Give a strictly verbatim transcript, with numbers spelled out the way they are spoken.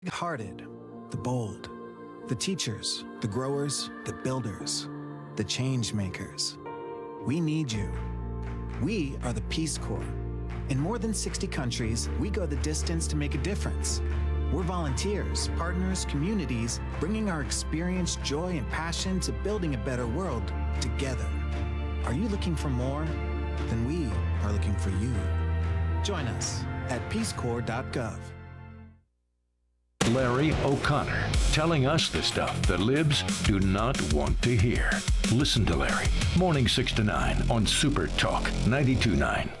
Hearted, the bold, the teachers, the growers, the builders, the change makers. We need you. We are the Peace Corps. In more than sixty countries, we go the distance to make a difference. We're volunteers, partners, communities, bringing our experience, joy, and passion to building a better world together. Are you looking for more? Then we are looking for you. Join us at peace corps dot gov. Larry O'Connor, telling us the stuff the libs do not want to hear. Listen to Larry, morning six to nine on Super Talk ninety-two point nine.